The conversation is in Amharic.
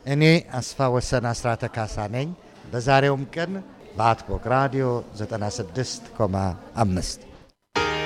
እኔ አስፋ ወሰን አስራተ ካሳ ነኝ። በዛሬውም ቀን በአትቦክ ራዲዮ 96.5